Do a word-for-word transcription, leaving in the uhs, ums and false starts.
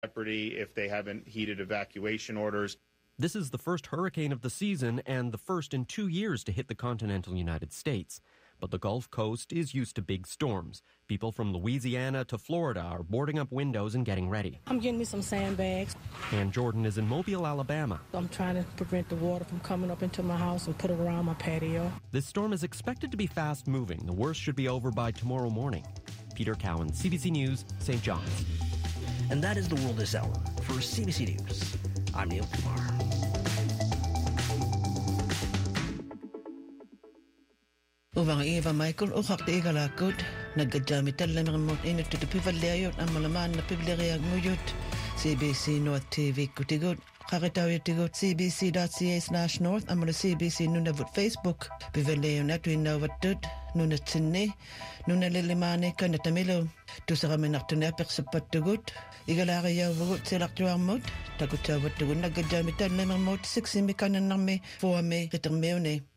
jeopardy if they haven't heeded evacuation orders. This is the first hurricane of the season and the first in two years to hit the continental United States. But the Gulf Coast is used to big storms. People from Louisiana to Florida are boarding up windows and getting ready. I'm getting me some sandbags. Ann Jordan is in Mobile, Alabama. I'm trying to prevent the water from coming up into my house and put it around my patio. This storm is expected to be fast-moving. The worst should be over by tomorrow morning. Peter Cowan, C B C News, Saint John's. And that is the world this hour. For C B C News, I'm Neil Kumar. Uvang Eva Michael ukhak te igalakod naggadjamitan lamang mo init to pivallayot ang malaman na pibleriag muyot C B C North T V kutigot kakitaw yutigot C B C dot C A slash North ang mga C B C nunavut Facebook pivallayon at winawatod nunat sinne nunalilimane ka natamilo to sa kami naktunapik sa patugot igalakayaw wagot silaktuang mod takot sa watugon naggadjamitan lamang mo siksimi kanan ng me for me kitang meone